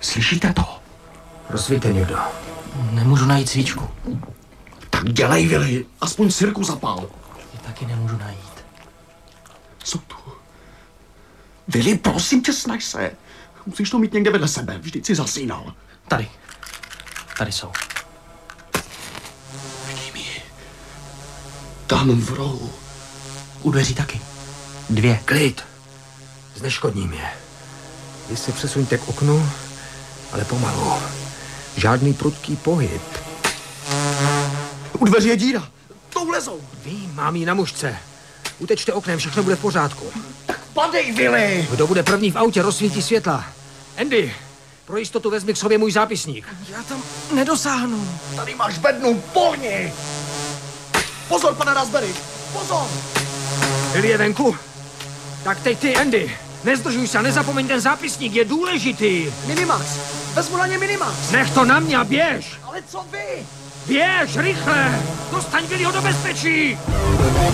Slyšíte to? Rozsvíťte někdo. Nemůžu najít svíčku. Tak dělej, Vili. Aspoň cirku zapál. Je taky nemůžu najít. Jsou tu. Vili, prosím tě, snaž se. Musíš to mít někde vedle sebe. Vždyť si zasínal. Tady. Tady jsou. Vidím ji. Tam v rohu. U dveří taky. 2. Klid. Zneškodním je. Vy se přesuňte k oknu, ale pomalu. Žádný prudký pohyb. U dveří je díra. Tou lezou. Vím, mám ji na mužce. Utečte oknem, všechno bude v pořádku. Tak padej, Vili. Kdo bude první v autě, rozsvítí světla. Andy, pro jistotu vezmi k sobě můj zápisník. Já tam nedosáhnu. Tady máš bednu, pohni. Pozor, pane Raspberry. Pozor. Billy je venku? Tak teď ty, Andy. Nezdržuj se, nezapomeň, ten zápisník je důležitý. Minimax. Vezmu na ně Minimax. Nech to na mě a běž. Ale co vy? Běž, rychle. Dostaň Billyho do bezpečí.